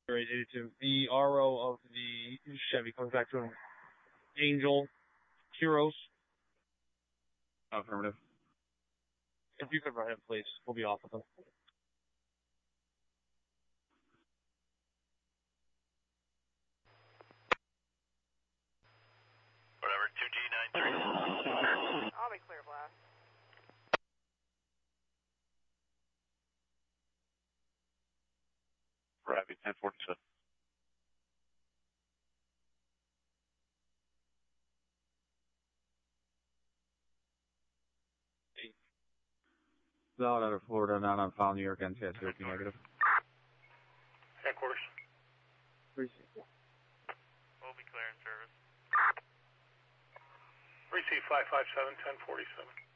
82. The RO of the Chevy comes back to an Angel Heroes. Affirmative. If you could run him, please. We'll be off with him. Whatever, 2G93. I'll be clear blast. Ravi 1047. Solid out of Florida, not on file, New York, NCS, OP negative. Headquarters. Receive. We'll be clear in service. Receive 557, 1047.